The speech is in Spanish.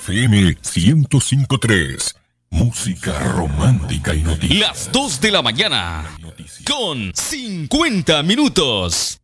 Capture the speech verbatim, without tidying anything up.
F M ciento cinco punto tres. Música romántica y noticias. Las dos de la mañana con cincuenta minutos.